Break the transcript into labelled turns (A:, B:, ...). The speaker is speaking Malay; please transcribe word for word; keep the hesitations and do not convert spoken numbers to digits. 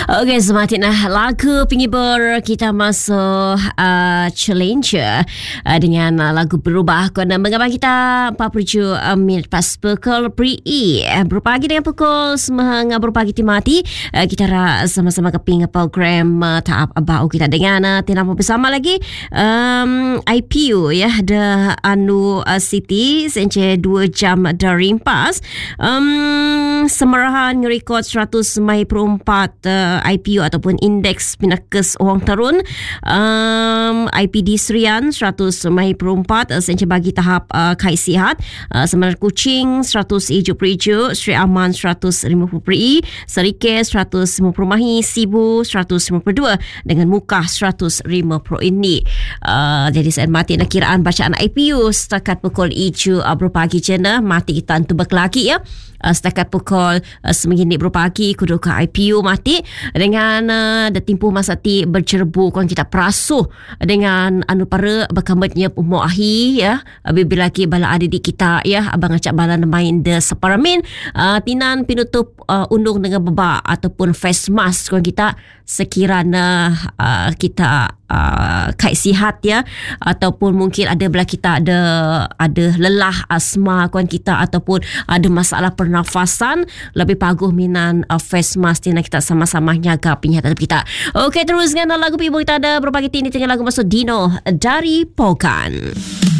A: Okey, semakin nah lagu penghibur kita masuk uh, challenger uh, dengan uh, lagu berubah. Kerana mengabang kita empat puluh tujuh uh, minit pas pukul P E. Berpagi dengan pukul sembilan berpagi timati. Uh, kita ra sama-sama keping program uh, tahap bau kita dengan uh, tinam bersama lagi um, I P U ya ada anu uh, City sence dua jam dari pas um, semarahan rekod seratus Mei perempat uh, I P U ataupun indeks pinakes orang tarun um, I P D Serian seratus Mei perempat uh, sence bagi tahap uh, kait sihat uh, Semenar Kuching seratus Ijuk Perijuk, Sri Aman seratus lima puluh peri, Serike seratus lima puluh Mahi, Sibu seratus lima puluh dua dengan Mukah seratus lima puluh ini. Uh, jadi saya mati nak kiraan bacaan I P U setakat pukul Ijuk uh, berpagi jena mati kita untuk berkelaki ya. Uh, setakat pukul uh, sembilan berpagi kudu ke I P U mati dengan uh, detimpu masa ti bercerbu kon kita perasuh dengan anu para bakamatnya umur ahi ya bila lagi bala adik kita ya abang acak bala main de separamin uh, tinan penutup uh, undung dengan bebak ataupun face mask kon kita sekiranya uh, kita uh, kait sihat ya ataupun mungkin ada belah kita ada ada lelah asma kon kita ataupun ada masalah pernafasan lebih paguh minan uh, face mask tina kita sama-sama nyaga penyihatan kita. Okey, terus dengan lagu ibu kita ada berbagi tini tengah lagu masuk Dino dari Pokan.